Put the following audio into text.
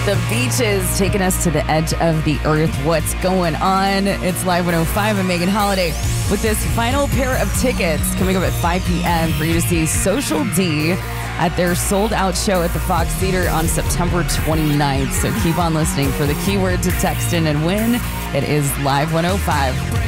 The beaches taking us to the edge of the earth. What's going on? It's Live 105 and Megan Holiday with this final pair of tickets coming up at 5 p.m. for you to see Social D at their sold-out show at the Fox Theater on September 29th. So keep on listening for the keyword to text in and win. It is Live 105.